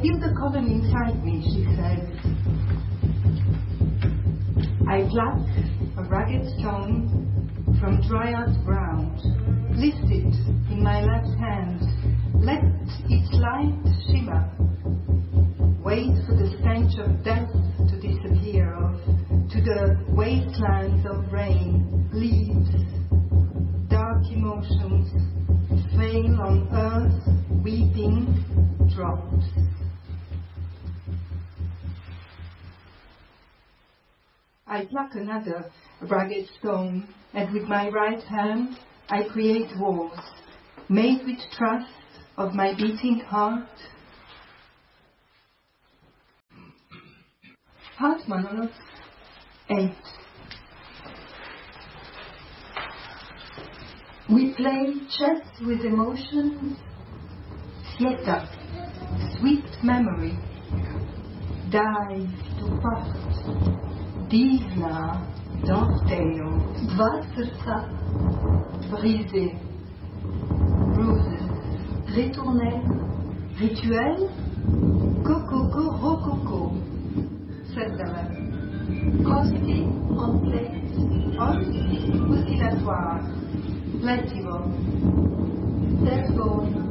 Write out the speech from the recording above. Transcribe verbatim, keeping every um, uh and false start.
feel the column inside me, she says. I pluck a rugged stone from dryad's ground, lift it in my left hand, let its light shimmer, wait for the stench of death to disappear off to the wastelands of rain, leaves, dark emotions fail on earth, weeping drops. I pluck another rugged stone, and with my right hand I create walls, made with trust of my beating heart. Heart monologues eight. We play chess with emotions. Sieta, sweet memory. Dive to part. Divna, dovetail. Dva srca. Brisé. Bruises. Ritournelle. Rituel. Cococo, rococo. Serdava. Costi, en place. Os, oscillatoire. Letivo. Tergone.